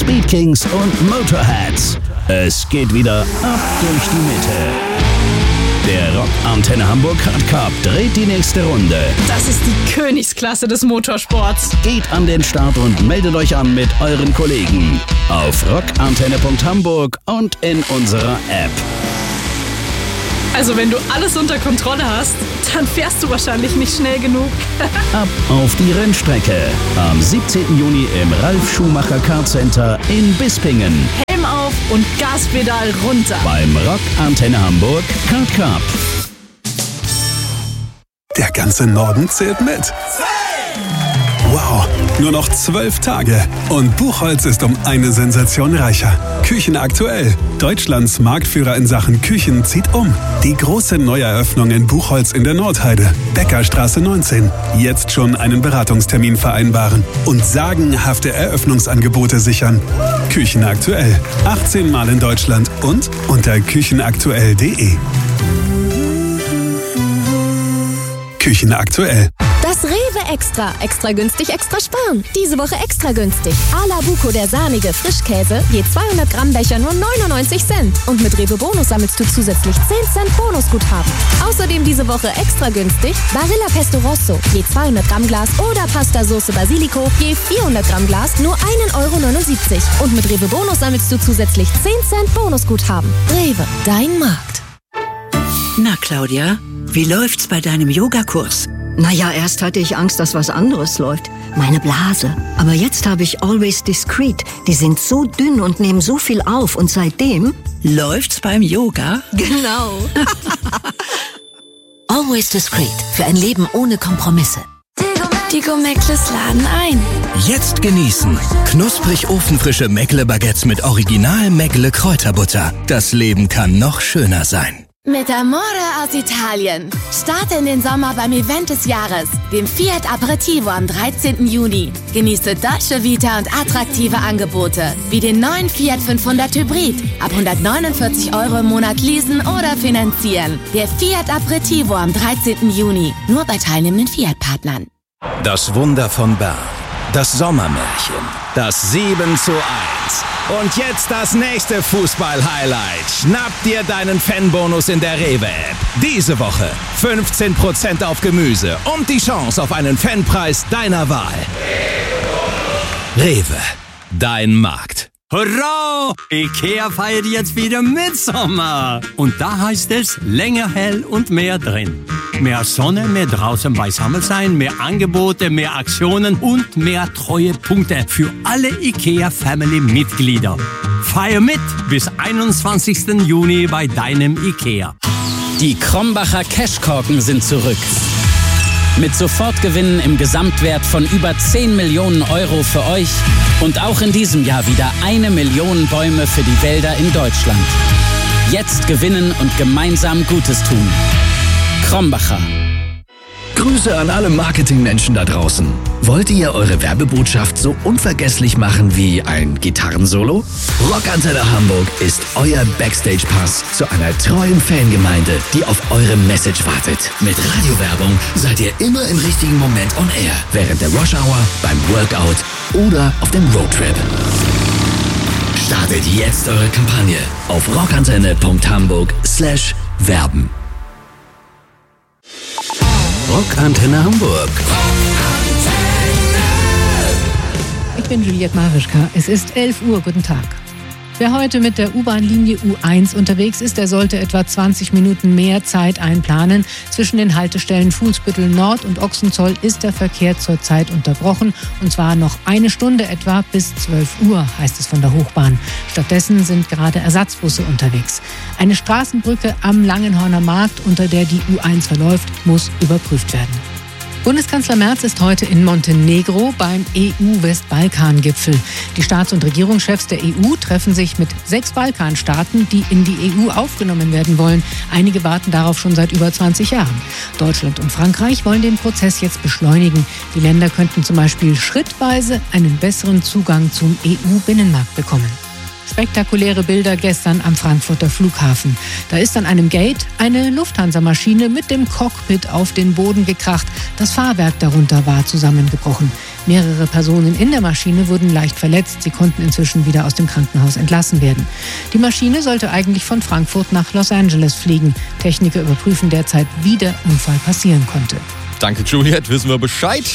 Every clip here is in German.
Speed Kings und Motorheads. Es geht wieder ab durch die Mitte. Der Rock Antenne Hamburg Kart Cup dreht die nächste Runde. Das ist die Königsklasse des Motorsports. Geht an den Start und meldet euch an mit euren Kollegen auf rockantenne.hamburg und in unserer App. Also wenn du alles unter Kontrolle hast, dann fährst du wahrscheinlich nicht schnell genug. Ab auf die Rennstrecke. Am 17. Juni im Ralf Schumacher Kart Center in Bispingen. Helm auf und Gaspedal runter. Beim Rock Antenne Hamburg Kart Cup. Der ganze Norden zählt mit. Wow, nur noch 12 Tage und Buchholz ist um eine Sensation reicher. Küchen aktuell. Deutschlands Marktführer in Sachen Küchen zieht um. Die große Neueröffnung in Buchholz in der Nordheide. Beckerstraße 19. Jetzt schon einen Beratungstermin vereinbaren und sagenhafte Eröffnungsangebote sichern. Küchen aktuell. 18 Mal in Deutschland und unter küchenaktuell.de. Küchen aktuell. Das Rewe Extra. Extra günstig, extra sparen. Diese Woche extra günstig. A la Buco, der sahnige Frischkäse. Je 200 Gramm Becher nur 99 Cent. Und mit Rewe Bonus sammelst du zusätzlich 10 Cent Bonusguthaben. Außerdem diese Woche extra günstig Barilla Pesto Rosso. Je 200 Gramm Glas oder Pasta Sauce Basilico. Je 400 Gramm Glas nur 1,79 Euro. Und mit Rewe Bonus sammelst du zusätzlich 10 Cent Bonusguthaben. Rewe, dein Markt. Na, Claudia, wie läuft's bei deinem Yogakurs? Naja, erst hatte ich Angst, dass was anderes läuft. Meine Blase. Aber jetzt habe ich Always Discreet. Die sind so dünn und nehmen so viel auf. Und seitdem... Läuft's beim Yoga? Genau. Always Discreet. Für ein Leben ohne Kompromisse. Die Gomeckles laden ein. Jetzt genießen. Knusprig ofenfrische Meckle-Baguettes mit Original Meckle-Kräuterbutter. Das Leben kann noch schöner sein. Mit Amore aus Italien. Starte in den Sommer beim Event des Jahres, dem Fiat Aperitivo am 13. Juni. Genieße Dolce Vita und attraktive Angebote, wie den neuen Fiat 500 Hybrid. Ab 149 Euro im Monat leasen oder finanzieren. Der Fiat Aperitivo am 13. Juni. Nur bei teilnehmenden Fiat-Partnern. Das Wunder von Bern. Das Sommermärchen. Das 7:1. Und jetzt das nächste Fußball-Highlight. Schnapp dir deinen Fanbonus in der Rewe-App. Diese Woche 15% auf Gemüse und die Chance auf einen Fanpreis deiner Wahl. Rewe, dein Markt. Hurra! Ikea feiert jetzt wieder Mitsommer. Und da heißt es länger hell und mehr drin. Mehr Sonne, mehr draußen beisammen sein, mehr Angebote, mehr Aktionen und mehr Treuepunkte für alle Ikea-Family-Mitglieder. Feier mit bis 21. Juni bei deinem Ikea. Die Krombacher Cashkorken sind zurück. Mit Sofortgewinnen im Gesamtwert von über 10 Millionen Euro für euch und auch in diesem Jahr wieder 1 Million Bäume für die Wälder in Deutschland. Jetzt gewinnen und gemeinsam Gutes tun. Krombacher. Grüße an alle Marketingmenschen da draußen. Wollt ihr eure Werbebotschaft so unvergesslich machen wie ein Gitarrensolo? Rockantenne Hamburg ist euer Backstage-Pass zu einer treuen Fangemeinde, die auf eure Message wartet. Mit Radiowerbung seid ihr immer im richtigen Moment on air. Während der Rush Hour, beim Workout oder auf dem Roadtrip. Startet jetzt eure Kampagne auf rockantenne.hamburg/werben. Rockantenne Hamburg. Ich bin Juliette Marischka. Es ist 11 Uhr. Guten Tag. Wer heute mit der U-Bahn-Linie U1 unterwegs ist, der sollte etwa 20 Minuten mehr Zeit einplanen. Zwischen den Haltestellen Fuhlsbüttel Nord und Ochsenzoll ist der Verkehr zurzeit unterbrochen. Und zwar noch eine Stunde etwa bis 12 Uhr, heißt es von der Hochbahn. Stattdessen sind gerade Ersatzbusse unterwegs. Eine Straßenbrücke am Langenhorner Markt, unter der die U1 verläuft, muss überprüft werden. Bundeskanzler Merz ist heute in Montenegro beim EU-Westbalkan-Gipfel. Die Staats- und Regierungschefs der EU treffen sich mit 6 Balkanstaaten, die in die EU aufgenommen werden wollen. Einige warten darauf schon seit über 20 Jahren. Deutschland und Frankreich wollen den Prozess jetzt beschleunigen. Die Länder könnten zum Beispiel schrittweise einen besseren Zugang zum EU-Binnenmarkt bekommen. Spektakuläre Bilder gestern am Frankfurter Flughafen. Da ist an einem Gate eine Lufthansa-Maschine mit dem Cockpit auf den Boden gekracht. Das Fahrwerk darunter war zusammengebrochen. Mehrere Personen in der Maschine wurden leicht verletzt. Sie konnten inzwischen wieder aus dem Krankenhaus entlassen werden. Die Maschine sollte eigentlich von Frankfurt nach Los Angeles fliegen. Techniker überprüfen derzeit, wie der Unfall passieren konnte. Danke, Juliette. Wissen wir Bescheid.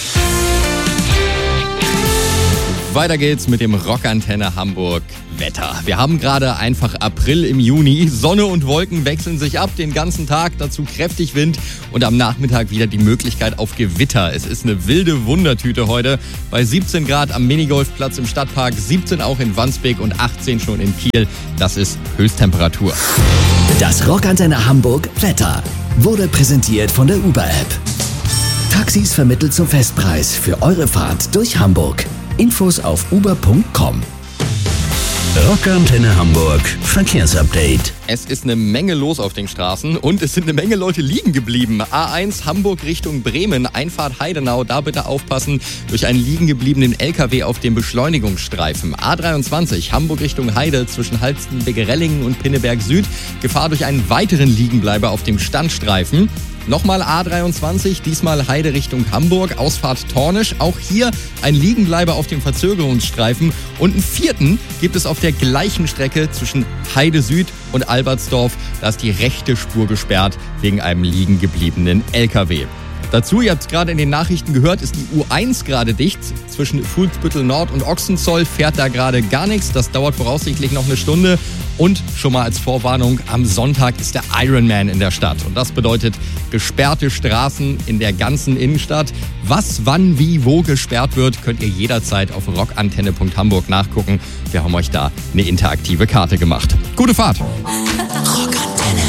Weiter geht's mit dem Rockantenne Hamburg Wetter. Wir haben gerade einfach April im Juni. Sonne und Wolken wechseln sich ab den ganzen Tag. Dazu kräftig Wind und am Nachmittag wieder die Möglichkeit auf Gewitter. Es ist eine wilde Wundertüte heute. Bei 17 Grad am Minigolfplatz im Stadtpark, 17 auch in Wandsbek und 18 schon in Kiel. Das ist Höchsttemperatur. Das Rockantenne Hamburg Wetter wurde präsentiert von der Uber-App. Taxis vermittelt zum Festpreis für eure Fahrt durch Hamburg. Infos auf uber.com. Rockantenne Hamburg Verkehrsupdate. Es ist eine Menge los auf den Straßen und es sind eine Menge Leute liegen geblieben. A1 Hamburg Richtung Bremen, Einfahrt Heidenau, da bitte aufpassen durch einen liegen gebliebenen LKW auf dem Beschleunigungsstreifen. A23 Hamburg Richtung Heide zwischen Halstenbeke-Rellingen und Pinneberg Süd, Gefahr durch einen weiteren Liegenbleiber auf dem Standstreifen. Nochmal A23, diesmal Heide Richtung Hamburg, Ausfahrt Tornisch. Auch hier ein Liegenbleiber auf dem Verzögerungsstreifen. Und einen vierten gibt es auf der gleichen Strecke zwischen Heide Süd und Albertsdorf. Da ist die rechte Spur gesperrt wegen einem liegen gebliebenen LKW. Dazu, ihr habt es gerade in den Nachrichten gehört, ist die U1 gerade dicht. Zwischen Fuhlsbüttel Nord und Ochsenzoll fährt da gerade gar nichts. Das dauert voraussichtlich noch eine Stunde. Und schon mal als Vorwarnung, am Sonntag ist der Ironman in der Stadt. Und das bedeutet gesperrte Straßen in der ganzen Innenstadt. Was, wann, wie, wo gesperrt wird, könnt ihr jederzeit auf rockantenne.hamburg nachgucken. Wir haben euch da eine interaktive Karte gemacht. Gute Fahrt! Rockantenne.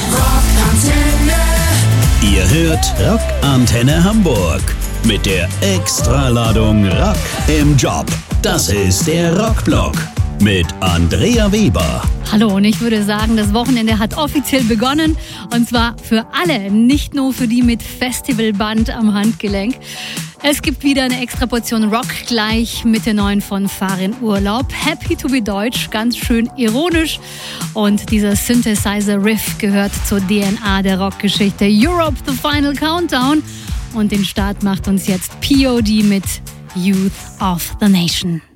Ihr hört Rockantenne Hamburg mit der Extraladung Rock im Job. Das ist der Rockblock mit Andrea Weber. Hallo, und ich würde sagen, das Wochenende hat offiziell begonnen. Und zwar für alle, nicht nur für die mit Festivalband am Handgelenk. Es gibt wieder eine extra Portion Rock gleich mit der neuen von Farin Urlaub. Happy to be Deutsch, ganz schön ironisch. Und dieser Synthesizer-Riff gehört zur DNA der Rockgeschichte. Europe, the Final Countdown. Und den Start macht uns jetzt POD mit Youth of the Nation.